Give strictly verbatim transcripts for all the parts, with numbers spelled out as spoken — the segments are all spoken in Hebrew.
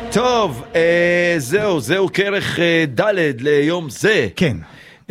טוב, אה, זהו, זהו כרך אה, ד' ליום זה. כן. אה,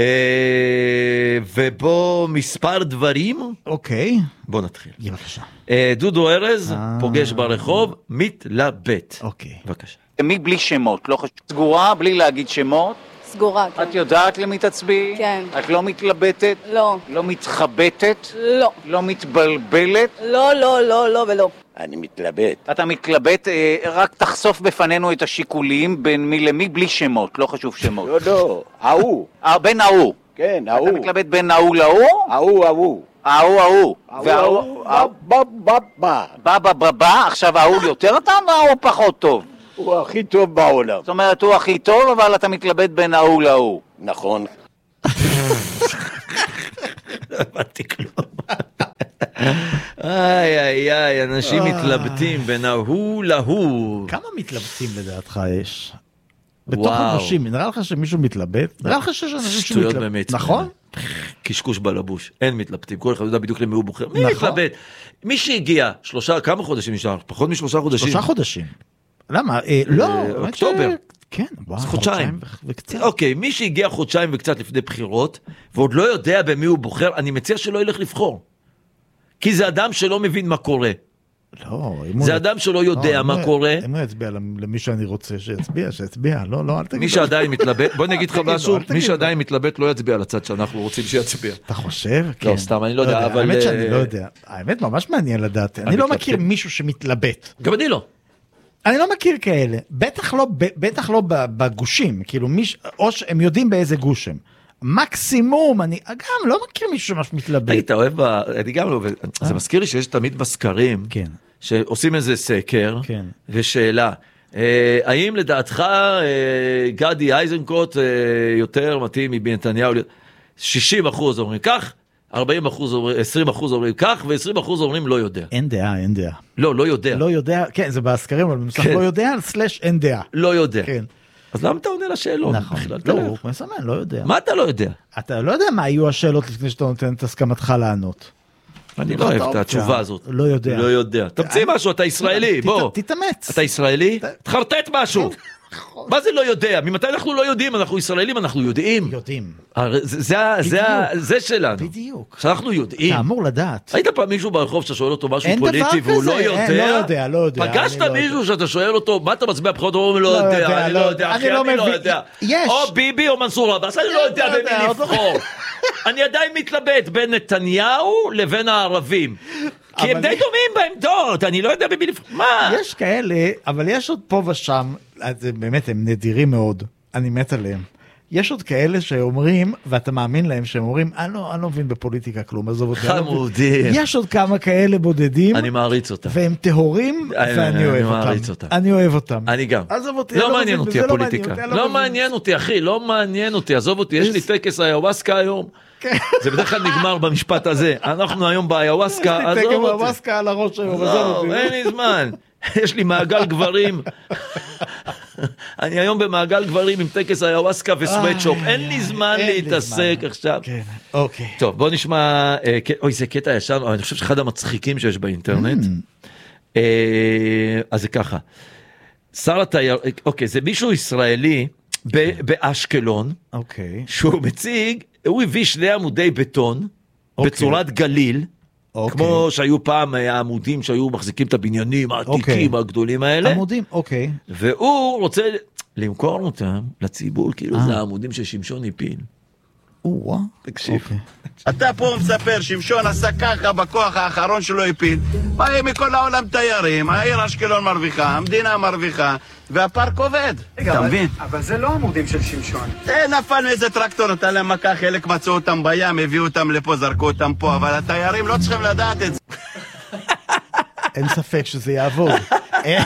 ובו מספר דברים. אוקיי. בוא נתחיל. בבקשה. אה, דודו ארז אה... פוגש ברחוב, מתלבט. אוקיי. בבקשה. מי בלי שמות, לא חשוב. סגורה, בלי להגיד שמות. סגורה, כן. את יודעת למי תצביעי? כן. את לא מתלבטת? לא. לא מתחבטת? לא. לא מתבלבלת? לא, לא, לא, לא ולא. אני מתלבט. אתה מתלבט, אה, רק תחשוף בפנינו את השיקולים בין מי למי בלי שמות, לא חשוב שמות. לא, לא, ההוא. אה, בין ההוא. כן, אתה ההוא. מתלבט בין ההוא להוא? ההוא, ההוא. ההוא, ההוא. ההוא, ההוא, בא, בא, בא. בא, בא, בא, בא, עכשיו ההוא יותר טוב וההוא פחות טוב? הוא הכי טוב בעולם. זאת אומרת, הוא הכי טוב, אבל אתה מתלבט בין ההוא להוא. נכון. לא הבנתי כלום. איי, איי, איי, אנשים מתלבטים בין ההוא להוא. כמה מתלבטים לדעתך יש? בתוך וואו. אנשים, נראה לך שמישהו מתלבט? נראה לך שיש אנשים שטויות שמתלבט. באמת. נכון? קשקוש בלבוש, אין מתלבטים, כל אחד יודע בדיוק למי הוא בוחר. מי נכון. מתלבט? מי שהגיע, שלושה, כמה חודשים נשאר? פחות משלושה חודשים. שלושה חודשים. למה? אה, לא. האמת ש- אוקטובר. כן, וואו, חודשיים. ו- וקצת. אוקיי, מי שהגיע חודשיים וקצת לפני בחירות, ועוד לא יודע במי הוא בוחר, אני מציע שלא ילך לבחור. כי זה אדם שלא מבין מה קורה. לא, אם הוא- זה אדם שלא יודע לא, מה אם הוא- קורה. אם הוא יצביע למי שאני רוצה שיצביע, שיצביע. לא, לא, אל תגיד. מי שעדיין מתלבט, בוא נגיד לך תגיד לו, משהו, אל תגיד מי לו. שעדיין מתלבט לא יצביע לצד שאנחנו רוצים שיצביע. אתה חושב? כן. סתם, אני לא יודע, אבל, האמת שאני אה, לא יודע. האמת ממש מעניין לדעת. אני לא המתלבטים. מכיר מישהו שמתלבט. גם אני לא. אני לא מכיר כאלה. בטח לא, ב- בטח לא ב- בגושים. כאילו, מיש, או שהם יודעים באיזה גוש הם. מקסימום, אני גם לא מכיר מישהו שמש מתלבט. היית אוהב, ב- אני גם לא אוהב, זה מזכיר לי שיש תמיד בסקרים, כן. שעושים איזה סקר, כן. ושאלה, אה, האם לדעתך אה, גדי איזנקוט אה, יותר מתאים מבנתניהו? שישים אחוז אומרים כך, ארבעים אחוז אומרים, עשרים אחוז אומרים כך, ו-עשרים אחוז אומרים לא יודע. אין דעה, אין דעה. לא, לא יודע. לא יודע, כן, זה בסקרים, אבל במסך כן. לא יודע, סלש אין דעה. לא יודע. כן. אז למה אתה עונה לשאלות? נכון. בכלל? לא, תלך. הוא מסמן, לא יודע. מה אתה לא יודע? אתה לא יודע מה יהיו השאלות לפני שאתה נותן את הסכמתך לענות. אני לך לא את אוהב את האופציה. התשובה הזאת. לא יודע. לא יודע. תמציא משהו, אתה ישראלי, ת- בוא. תתאמץ. אתה ישראלי? תחרטט משהו. מה זה לא יודע? ממתי אנחנו לא יודעים? אנחנו ישראלים, אנחנו יודעים. יודעים. הרי זה- זה ה- זה ה- זה שלנו. בדיוק. שאנחנו יודעים. אתה אמור לדעת. היית פעם מישהו ברחוב שאתה שואל אותו משהו אין דבר פוליטי והוא כזה, לא אין, יודע? לא יודע, לא יודע, פגשת אני לא מישהו יודע. שאתה שואל אותו, מה אתה מצביע בבחירות? הוא אומר, לא יודע, אני לא יודע, אחי, אני אני לא לא מבין. יודע. יש. או ביבי או מנסור עבאס, אני לא יודע לא יודע, במי עוד לא- לבחור. אני עדיין מתלבט בין נתניהו לבין הערבים. כי הם אבל- די דומים בעמדות, אני לא יודע במי לבחור. מה? יש כאלה, אבל יש עוד פה ושם, אז זה באמת, הם נדירים מאוד, אני מת עליהם. יש עוד כאלה שאומרים, ואתה מאמין להם, שהם אומרים, אני לא, אני לא מבין בפוליטיקה כלום, עזוב אותי. אני לא מבין." חמודים. יש עוד כמה כאלה בודדים, אני מעריץ אותם. והם טהורים, אני- ואני אני אוהב מעריץ אותם. אותם. אני אוהב אותם. אני גם. עזוב אותי, אני לא לא מעניין מבין אותי בזה, לא הפוליטיקה. מעניין אותי, אני לא מבין. מעניין אותי, אחי, לא מעניין אותי. עזוב אותי, יש לי טקס האיוואסקה היום. זה בדרך כלל נגמר במשפט הזה. אנחנו היום באיוואסקה, יש לי תקן עזוב אותי. בווסקה על הראש היום, עזוב לא, אותי. אין לי זמן. יש לי מעגל גברים. אני היום במעגל גברים עם טקס האיוואסקה וסוויטשופ. אין לי זמן אין לי להתעסק זמן. עכשיו. כן, אוקיי. טוב, בוא נשמע, אה, ק- אוי, זה קטע ישן, אבל אני חושב שאחד המצחיקים שיש באינטרנט. אה, אז זה ככה, שר התייר, אוקיי, זה מישהו ישראלי ב- באשקלון, אוקיי. שהוא מציג, הוא הביא שני עמודי בטון, אוקיי. בצורת גליל, אוקיי. כמו שהיו פעם אה, העמודים שהיו מחזיקים את הבניינים העתיקים אוקיי. הגדולים האלה, עמודים, אוקיי. והוא רוצה למכור אותם לציבור, כאילו אה. זה העמודים ששמשון הפיל. או-אה. תקשיב. אוקיי. אתה פה מספר, שמשון עשה ככה בכוח האחרון שלו הפיל. באים מכל העולם תיירים, העיר אשקלון מרוויחה, המדינה מרוויחה, והפארק עובד. אתה מבין? אבל זה לא עמודים של שמשון. זה נפל מאיזה טרקטור, נתן להם מכה, חלק מצאו אותם בים, הביאו אותם לפה, זרקו אותם פה, אבל התיירים לא צריכים לדעת את זה. אין ספק שזה יעבוד. אין-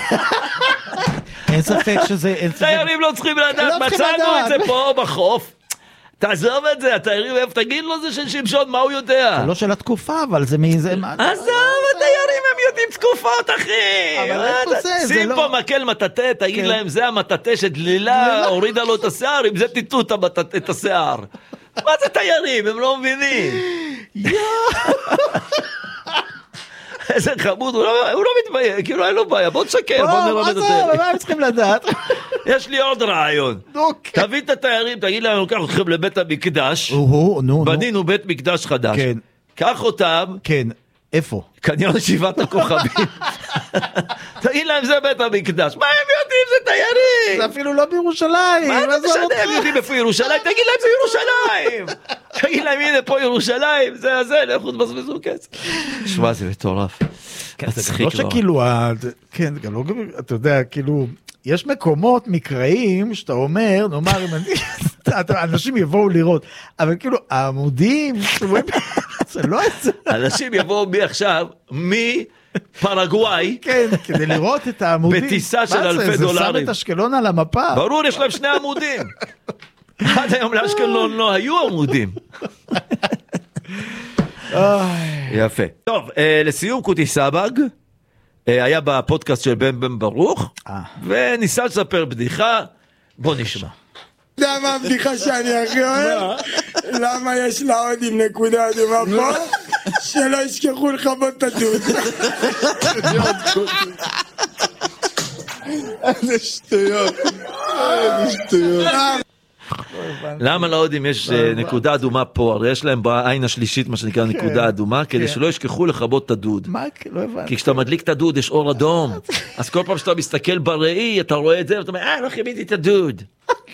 אין ספק שזה... אין ספק- תיירים לא צריכים לדעת, לא צריכים מצאנו את לדעת. זה פה בחוף. תעזוב את זה, התיירים, איפה, תגיד לו זה של שמשון, מה הוא יודע? זה לא של התקופה, אבל זה מזה... מה- עזוב, התיירים הם יודעים תקופות, אחי. אבל מה איפה אתה- זה? זה שים לא- פה מקל מטאטא, תגיד כן. להם, זה המטאטא שדלילה, הורידה לו את השיער, עם זה טיטו את המטאטא- את השיער. מה זה תיירים? הם לא מבינים. איזה חמוד, הוא לא, הוא לא מתבייש, כאילו אין לו בעיה, בוא תשקר, בוא נראה את זה. מה הם צריכים לדעת? יש לי עוד רעיון. תביא את התיירים, תגיד להם, לוקח אתכם לבית המקדש, בנינו בית מקדש חדש. כן. קח אותם. כן. איפה? קניון שבעת הכוכבים. תגיד להם זה בית המקדש. מה הם יודעים? זה תיירים. זה אפילו לא בירושלים. מה זה משנה? הם יודעים איפה ירושלים? תגיד להם זה ירושלים. תגיד להם הנה פה ירושלים. זה הזה, לכו תבזבזו כסף. שמע, זה מטורף. לא שכאילו, כן, גם לא, אתה יודע, כאילו, יש מקומות מקראיים שאתה אומר, נאמר, אנשים יבואו לראות, אבל כאילו, העמודים, זה לא איזה... אנשים יבואו מי עכשיו, מי... פרגוואי, כן, כדי לראות את העמודים. בטיסה של אלפי דולרים. זה שם את אשקלון על המפה. ברור, יש להם שני עמודים. עד היום לאשקלון לא היו עמודים. יפה. טוב, לסיום קוטי סבג, היה בפודקאסט של בן בן ברוך, וניסה לספר בדיחה, בוא נשמע. אתה יודע מה הבדיחה שאני הכי אוהב? למה יש לה עוד עם נקודה אדומה פה? שלא ישכחו לכבות את הדוד. איזה שטויות. איזה שטויות. למה להודים יש נקודה אדומה פה? הרי יש להם בעין השלישית מה שנקרא נקודה אדומה, כדי שלא ישכחו לכבות את הדוד. מה? לא הבנתי. כי כשאתה מדליק את הדוד יש אור אדום, אז כל פעם שאתה מסתכל בראי אתה רואה את זה ואתה אומר, אה, לא חיביתי את הדוד.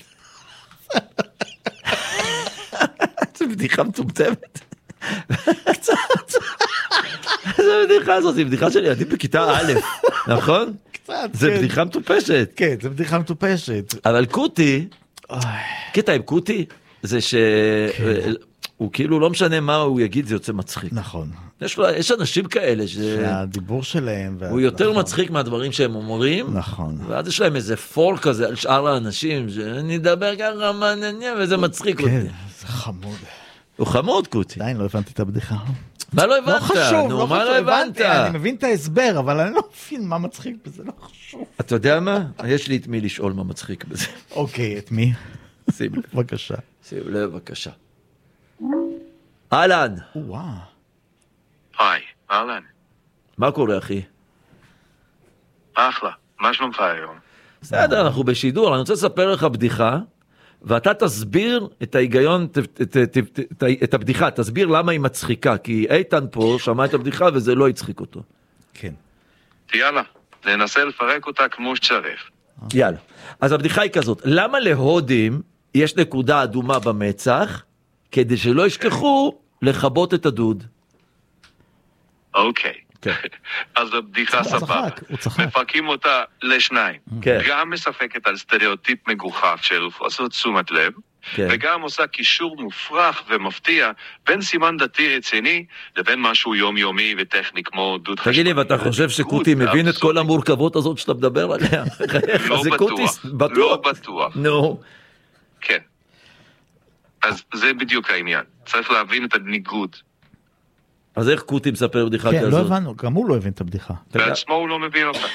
זה בדיחה מטומטמת. קצת. זה בדיחה הזאת, זה בדיחה של ילדים בכיתה א', נכון? קצת. זה בדיחה מטופשת. כן, זה בדיחה מטופשת. אבל קוטי, קטע עם קוטי, זה שהוא כאילו לא משנה מה הוא יגיד, זה יוצא מצחיק. נכון. יש אנשים כאלה שהדיבור שלהם, הוא יותר מצחיק מהדברים שהם אומרים, נכון. ואז יש להם איזה פור כזה על שאר האנשים, שאני אדבר ככה מעניין, וזה מצחיק אותי. כן, זה חמוד. הוא חמוד קוטי. עדיין לא הבנתי את הבדיחה. מה לא הבנת? לא חשוב, נו, לא מה חשוב, לא הבנת? אני מבין את ההסבר, אבל אני לא מבין מה מצחיק בזה, לא חשוב. אתה יודע מה? יש לי את מי לשאול מה מצחיק בזה. אוקיי, את מי? שים לב. בבקשה. שים לב, בבקשה. אהלן. וואו. היי, אהלן. מה קורה, אחי? אחלה, מה שלומך היום? בסדר, אנחנו בשידור, אני רוצה לספר לך בדיחה, ואתה תסביר את ההיגיון, את, את, את, את, את הבדיחה, תסביר למה היא מצחיקה, כי איתן פה שמע את הבדיחה וזה לא יצחיק אותו. כן. יאללה, ננסה לפרק אותה כמו שצריך. יאללה. אז הבדיחה היא כזאת, למה להודים יש נקודה אדומה במצח, כדי שלא ישכחו לכבות את הדוד? אוקיי. אז הבדיחה סבבה. מפרקים אותה לשניים. גם מספקת על סטריאוטיפ מגוחך של חוסר תשומת לב, וגם עושה קישור מופרך ומפתיע בין סימן דתי רציני לבין משהו יומיומי וטכני כמו דוד חשמלי. תגיד לי, ואתה חושב שקוטי מבין את כל המורכבות הזאת שאתה מדבר עליה? לא בטוח. לא בטוח. נו. כן. אז זה בדיוק העניין. צריך להבין את הניגוד. אז איך קוטי מספר בדיחה כזאת? כן, לא הבנו, גם הוא לא הבין את הבדיחה. בעצמו הוא לא מבין אותה.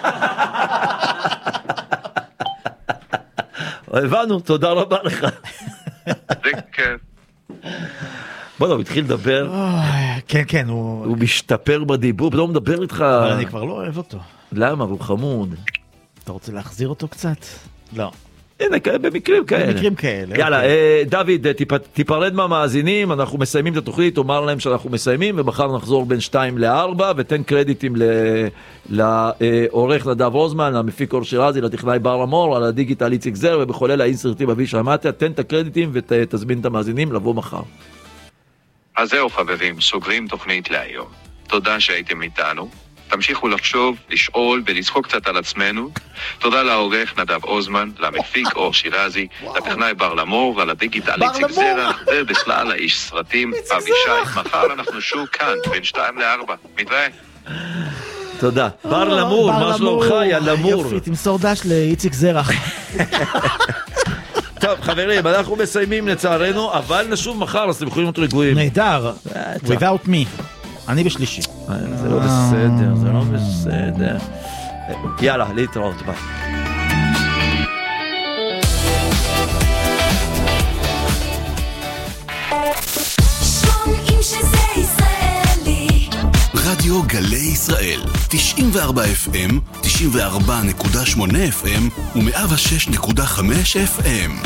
הבנו, תודה רבה לך. זה כן. בוא לא, הוא התחיל לדבר. כן, כן, הוא... הוא משתפר בדיבור, לא מדבר איתך. אבל אני כבר לא אוהב אותו. למה? הוא חמוד. אתה רוצה להחזיר אותו קצת? לא. הנה, במקרים כאלה. במקרים כאלה. יאללה, דוד, תיפרד מהמאזינים, אנחנו מסיימים את התוכנית, אומר להם שאנחנו מסיימים, ומחר נחזור בין שתיים לארבע, ותן קרדיטים לעורך נדב רוזמן, למפיק אור שירזי, לטכנאי בר אמור, על הדיגיטל איציק זר, ובחולל האינסרטים אבי שמעתי, תן את הקרדיטים ותזמין את המאזינים לבוא מחר. אז זהו חברים, סוגרים תוכנית להיום. תודה שהייתם איתנו. תמשיכו לחשוב, לשאול ולצחוק קצת על עצמנו. תודה לעורך נדב אוזמן, למפיק אור שירזי, לטכנאי בר למור ולדיגיטל איציק זרח, ובכלל האיש סרטים אבישי. מחר אנחנו שוב כאן בין שתיים לארבע. מתראה. תודה. בר למור, מה שלומך, יא למור. יופי, תמסור דש לאיציק זרח. טוב חברים, אנחנו מסיימים לצערנו, אבל נשוב מחר, אז אתם יכולים להיות רגועים. נהדר, without me. אני בשלישי. זה לא בסדר, זה לא בסדר. יאללה, להתראות, ביי. שומעים שזה ישראלי רדיו גלי ישראל, תשעים וארבע אף אם, תשעים וארבע נקודה שמונה אף אם ו-מאה ושש נקודה חמש אף אם.